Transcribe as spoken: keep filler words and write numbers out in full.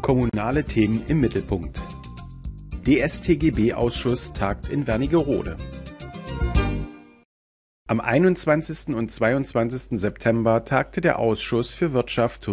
Kommunale Themen im Mittelpunkt. D S T G B-Ausschuss tagt in Wernigerode. Am einundzwanzigsten und zweiundzwanzigsten September tagte der Ausschuss für Wirtschaft,